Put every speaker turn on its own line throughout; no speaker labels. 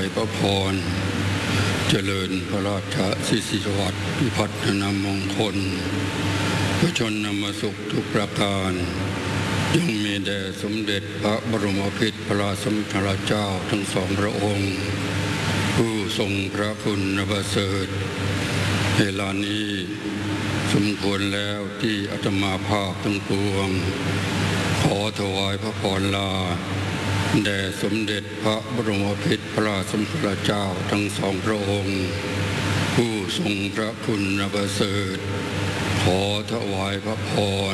พระพรเจริญพระราชสิริวัตรพิพัฒนมงคลพระชนมสุขทุกประการจงมีแด่สมเด็จพระบรมพิตรพระราชสมภารเจ้าทั้งสองพระองค์ผู้ทรงพระคุณประเสริฐเวลานี้สมควรแล้วที่อาตมาภาพทั้งปวงขอถวายพระพรลาแด่สมเด็จพระบรมพิตรพระราชสมภารเจ้าทั้งสองพระองค์ผู้ทรงพระคุณประเสริฐขอถวายพระพร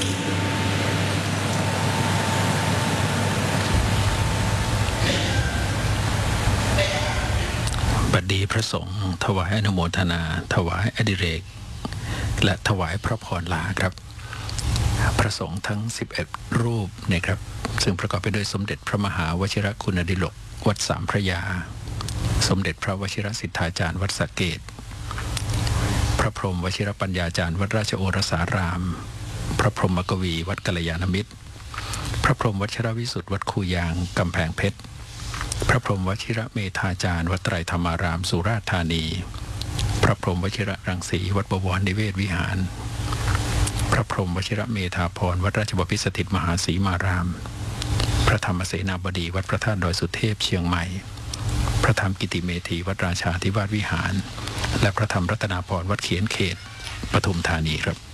บัดนี้พระสงฆ์ถวายอนุโมทนาถวายอดิเรกและถวายพระพรลาครับพระสงฆ์ทั้ง11รูปนะครับซึ่งประกอบไปด้วยสมเด็จพระมหาวชิรคุณดิลกวัดสามพระยาสมเด็จพระวชิรสิทธาจารย์วัดสระเกษพระพรหมวชิรปัญญาจารย์วัดราชโอรสารามพระพรหมกวีวัดกัลยาณมิตรพระพรหมวชิรวิสุทธิ์วัดคูยางกำแพงเพชรพระพรหมวชิรเมธาจารย์วัดไตรธรรมารามสุราษฎร์ธานีพระพรหมวชิรรังสีวัดบวรนิเวศวิหารพระพรหมวชิรเมธาพรวัดราชบพิตรสถิตมหาศรีมารามพระธรรมเสนาบดีวัดพระธาตุดอยสุเทพเชียงใหม่พระธรรมกิติเมธีวัดราชาธิวาสวิหารและพระธรรมรัตนาพรวัดเขียนเขตปทุมธานีครับ